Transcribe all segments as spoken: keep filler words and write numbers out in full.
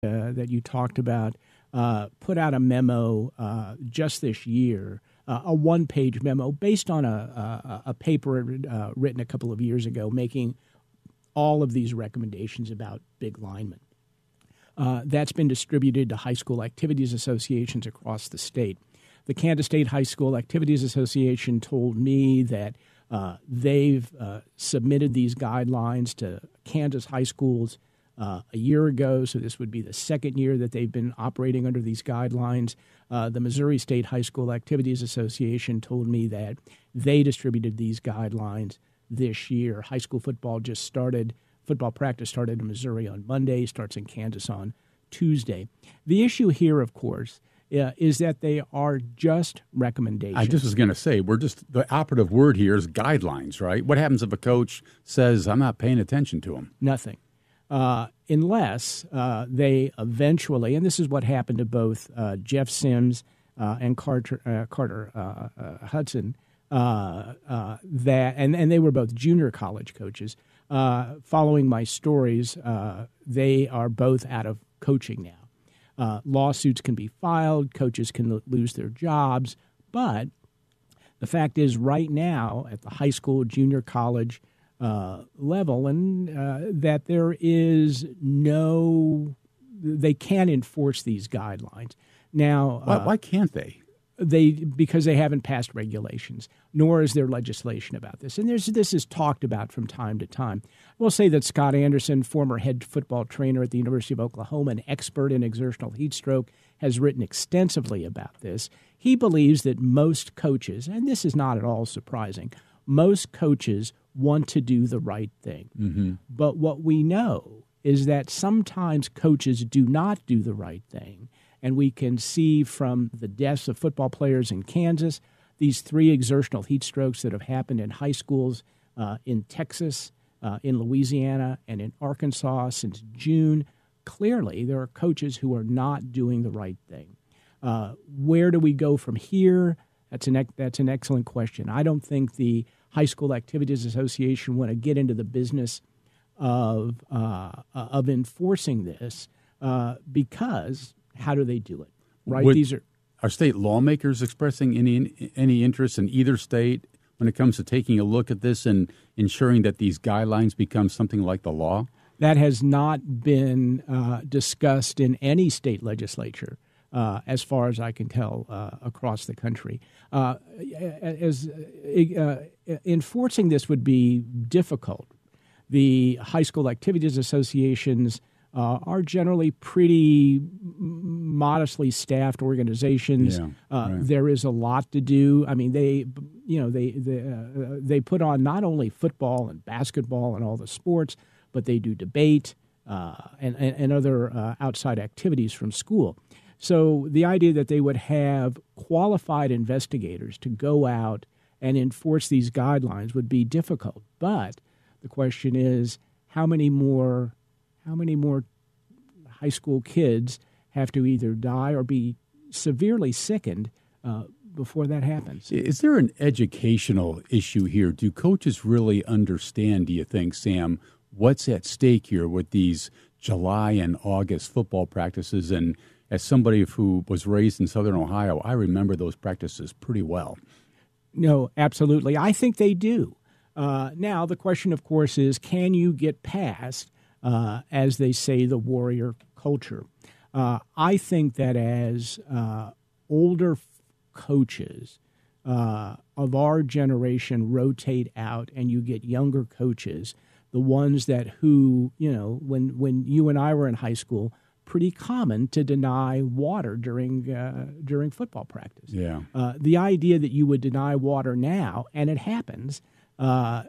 uh, that you talked about uh, put out a memo uh, just this year, uh, a one-page memo based on a, a, a paper uh, written a couple of years ago making all of these recommendations about big linemen. Uh, that's been distributed to high school activities associations across the state. The Kansas State High School Activities Association told me that uh, they've uh, submitted these guidelines to Kansas high schools uh, a year ago, so this would be the second year that they've been operating under these guidelines. Uh, the Missouri State High School Activities Association told me that they distributed these guidelines this year. High school football just started. Football practice started in Missouri on Monday, starts in Kansas on Tuesday. The issue here, of course, uh, is that they are just recommendations. I just was going to say, we're just, the operative word here is guidelines, right? What happens if a coach says, I'm not paying attention to them? Nothing. Uh, unless uh, they eventually, and this is what happened to both uh, Jeff Sims uh, and Carter, uh, Carter uh, uh, Hudson, uh, uh, that, and, and they were both junior college coaches. Uh, following my stories, uh, they are both out of coaching now. Uh, lawsuits can be filed, coaches can l- lose their jobs, but the fact is right now at the high school, junior college uh, level, and uh, that there is no, they can't enforce these guidelines. Now, Why, uh, why can't they? They because they haven't passed regulations, nor is there legislation about this. And there's this is talked about from time to time. I will say that Scott Anderson, former head football trainer at the University of Oklahoma, an expert in exertional heat stroke, has written extensively about this. He believes that most coaches, and this is not at all surprising, most coaches want to do the right thing. Mm-hmm. But what we know is that sometimes coaches do not do the right thing. And we can see from the deaths of football players in Kansas, these three exertional heat strokes that have happened in high schools uh, in Texas, uh, in Louisiana, and in Arkansas since June. Clearly, there are coaches who are not doing the right thing. Uh, where do we go from here? That's an, that's an excellent question. I don't think the High School Activities Association want to get into the business of, uh, of enforcing this uh, because... how do they do it? Right? Would, These are are state lawmakers expressing any any interest in either state when it comes to taking a look at this and ensuring that these guidelines become something like the law? That has not been uh, discussed in any state legislature, uh, as far as I can tell, uh, across the country. Uh, as uh, enforcing this would be difficult. The High School Activities Associations Uh, are generally pretty modestly staffed organizations. Yeah, uh, right. There is a lot to do. I mean, they, you know, they they, uh, they put on not only football and basketball and all the sports, but they do debate uh, and, and and other uh, outside activities from school. So the idea that they would have qualified investigators to go out and enforce these guidelines would be difficult. But the question is, how many more How many more high school kids have to either die or be severely sickened uh, before that happens? Is there an educational issue here? Do coaches really understand, do you think, Sam, what's at stake here with these July and August football practices? And as somebody who was raised in Southern Ohio, I remember those practices pretty well. No, absolutely. I think they do. Uh, now, the question, of course, is can you get past Uh, as they say, the warrior culture? Uh, I think that as uh, older f- coaches uh, of our generation rotate out and you get younger coaches, the ones that who, you know, when, when you and I were in high school, pretty common to deny water during uh, during football practice. Yeah. Uh, the idea that you would deny water now, and it happens, uh,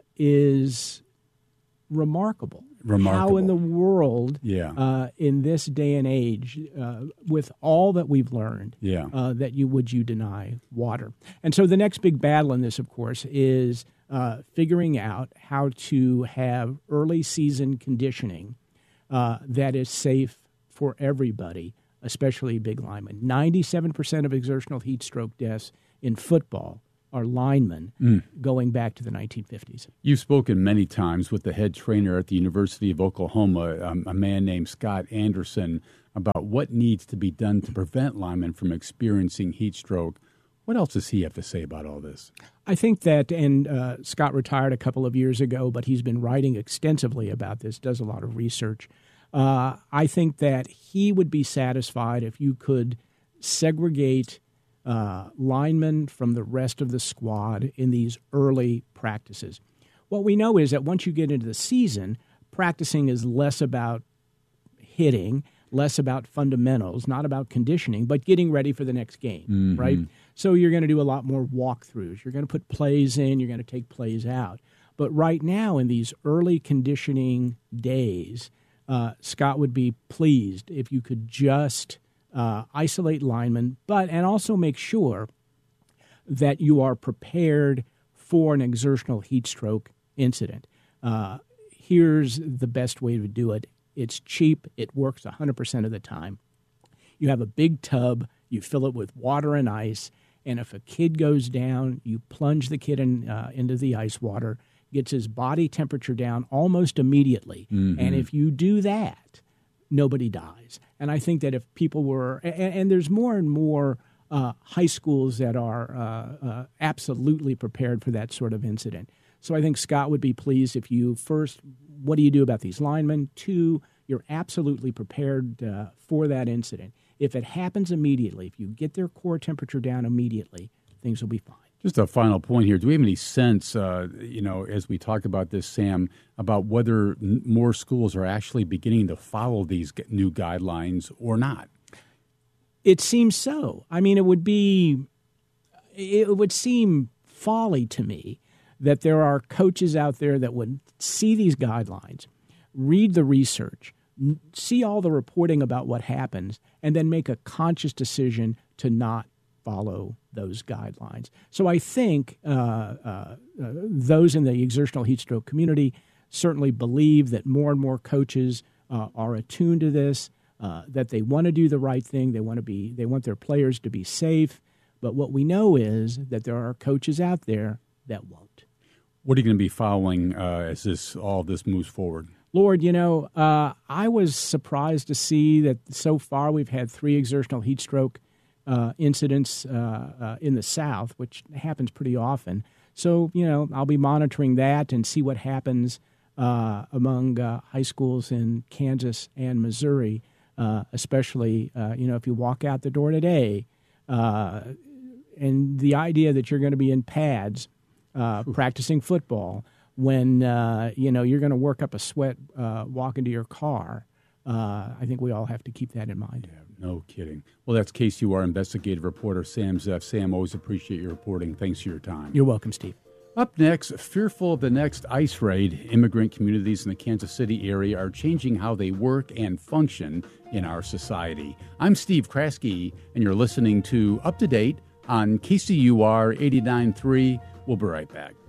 is remarkable. Remarkable. How in the world, yeah. uh, in this day and age, uh, with all that we've learned, yeah. uh, that you would you deny water? And so the next big battle in this, of course, is uh, figuring out how to have early season conditioning uh, that is safe for everybody, especially big linemen. ninety-seven percent of exertional heat stroke deaths in football are linemen mm. going back to the nineteen fifties. You've spoken many times with the head trainer at the University of Oklahoma, um, a man named Scott Anderson. about what needs to be done to prevent linemen from experiencing heat stroke. What else does he have to say about all this? I think that, and uh, Scott retired a couple of years ago, but he's been writing extensively about this, does a lot of research. Uh, I think that he would be satisfied if you could segregate uh, linemen from the rest of the squad in these early practices. What we know is that once you get into the season, practicing is less about hitting, less about fundamentals, not about conditioning, but getting ready for the next game, mm-hmm. right? So you're going to do a lot more walkthroughs. You're going to put plays in. You're going to take plays out. But right now, in these early conditioning days, uh, Scott would be pleased if you could just uh, isolate linemen, but and also make sure that you are prepared for an exertional heat stroke incident. Uh, here's the best way to do it. It's cheap. It works one hundred percent of the time. You have a big tub. You fill it with water and ice. And if a kid goes down, you plunge the kid in, uh, into the ice water, gets his body temperature down almost immediately. Mm-hmm. And if you do that, nobody dies. And I think that if people were, and, and there's more and more uh, high schools that are uh, uh, absolutely prepared for that sort of incident. So I think Scott would be pleased if you, first, what do you do about these linemen? Two, you're absolutely prepared uh, for that incident. If it happens immediately, if you get their core temperature down immediately, things will be fine. Just a final point here. Do we have any sense, uh, you know, as we talk about this, Sam, about whether n- more schools are actually beginning to follow these g- new guidelines or not? It seems so. I mean, it would be, it would seem folly to me that there are coaches out there that would see these guidelines, read the research, n- see all the reporting about what happens, and then make a conscious decision to not follow those guidelines. So I think uh, uh, uh, those in the exertional heat stroke community certainly believe that more and more coaches uh, are attuned to this, uh, that they want to do the right thing, they want to be, they want their players to be safe. But what we know is that there are coaches out there that won't. What are you going to be following uh, as this all this moves forward? Lord, you know, uh, I was surprised to see that so far we've had three exertional heat stroke uh, incidents uh, uh, in the South, which happens pretty often. So, you know, I'll be monitoring that and see what happens uh, among uh, high schools in Kansas and Missouri, uh, especially, uh, you know, if you walk out the door today uh, and the idea that you're going to be in pads uh, practicing football when, uh, you know, you're going to work up a sweat uh, walking to your car. Uh, I think we all have to keep that in mind. Yeah, no kidding. Well, that's K C U R investigative reporter Sam Zeff. Sam, always appreciate your reporting. Thanks for your time. You're welcome, Steve. Up next, fearful of the next ICE raid, immigrant communities in the Kansas City area are changing how they work and function in our society. I'm Steve Kraske, and you're listening to Up to Date on K C U R eighty-nine point three. We'll be right back.